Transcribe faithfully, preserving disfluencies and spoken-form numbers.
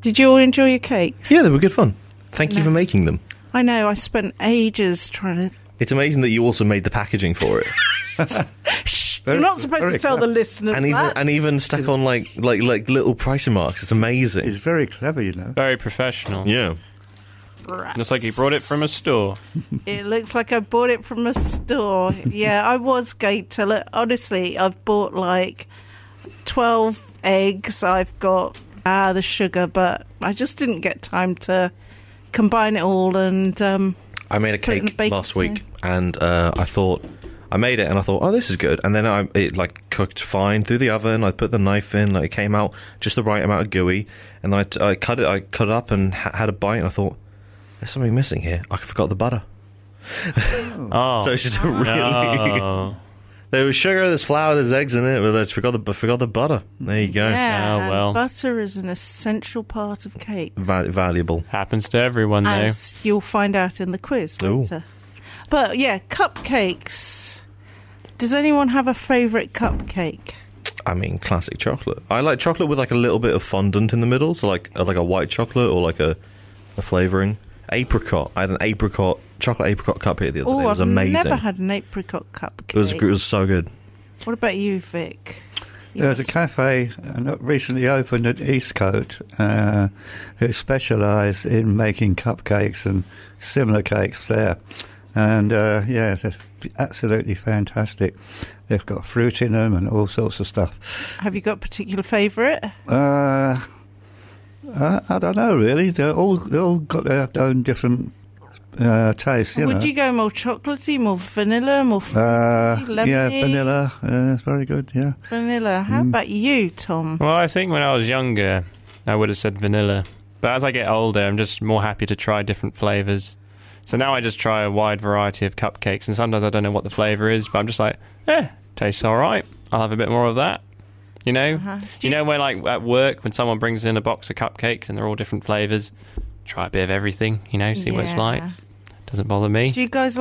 Did you all enjoy your cakes? Yeah, they were good fun. Thank No. you for making them. I know, I spent ages trying to... It's amazing that you also made the packaging for it. Shh! Very- You're not supposed very to tell the clever. listeners and even that. and even stuck on like like like little pricing marks. It's amazing. He's very clever, you know. Very professional. Yeah. Looks like he brought it from a store. It looks like I bought it from a store. Yeah, I was going to look. Honestly, I've bought like twelve eggs. I've got ah the sugar, but I just didn't get time to combine it all. And um, I made a Put it in the cake baking last tray. week, and uh, I thought I made it, and I thought, oh, this is good. And then I it like cooked fine through the oven. I put the knife in, like it came out just the right amount of gooey, and then I, t- I cut it. I cut it up and ha- had a bite, and I thought, there's something missing here. I forgot the butter. Oh. So it's just a really. No. There was sugar, there's flour, there's eggs in it, but I forgot the I forgot the butter. There you go. yeah, Oh, and well. butter is an essential part of cake, Va- valuable. Happens to everyone, though. as you'll find out in the quiz Ooh. later. But yeah, cupcakes. Does anyone have a favourite cupcake? I mean, classic chocolate. I like chocolate with like a little bit of fondant in the middle, so like like a white chocolate or like a, a flavouring. Apricot. I had an apricot chocolate apricot cupcake the other day. Oh, It was I've amazing. never had an apricot cupcake. It was it was so good. What about you, Vic? There's a Yes. cafe uh, recently opened at Eastcote uh, who specialise in making cupcakes and similar cakes there. And uh, yeah, they're absolutely fantastic. They've got fruit in them and all sorts of stuff. Have you got a particular favourite? Uh, I, I don't know really. They're all they all got their own different uh, tastes. You Would know. you go more chocolatey, more vanilla, more fruity, Uh, lemony? yeah, vanilla. Uh, it's very good. Yeah. Vanilla. How Mm. about you, Tom? Well, I think when I was younger, I would have said vanilla. But as I get older, I'm just more happy to try different flavours. So now I just try a wide variety of cupcakes, and sometimes I don't know what the flavour is, but I'm just like, eh, tastes all right. I'll have a bit more of that. You know? Uh-huh. You know when, like, at work, when someone brings in a box of cupcakes and they're all different flavours, try a bit of everything, you know, see what it's Yeah. like. Doesn't bother me. Do you guys